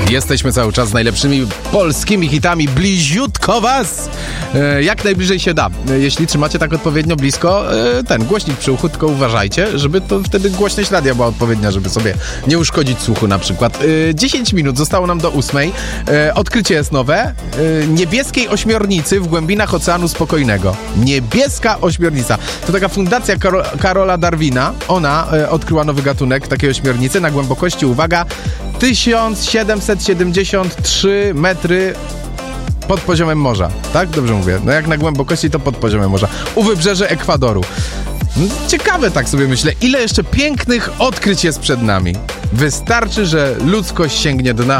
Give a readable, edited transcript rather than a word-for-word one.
Jesteśmy cały czas z najlepszymi polskimi hitami bliziutko was, jak najbliżej się da. Jeśli trzymacie tak odpowiednio blisko, ten głośnik przy uchu, tylko uważajcie, żeby to wtedy głośność radia była odpowiednia, żeby sobie nie uszkodzić słuchu na przykład. 10 minut zostało nam do 8. Odkrycie jest nowe. Niebieskiej ośmiornicy w głębinach Oceanu Spokojnego. Niebieska ośmiornica. To taka fundacja Karola Darwina. Ona odkryła nowy gatunek takiej ośmiornicy na głębokości, uwaga, 1773 metry pod poziomem morza. Tak? Dobrze mówię. No jak na głębokości, to pod poziomem morza. U wybrzeży Ekwadoru. Ciekawe, tak sobie myślę, ile jeszcze pięknych odkryć jest przed nami. Wystarczy, że ludzkość sięgnie dna.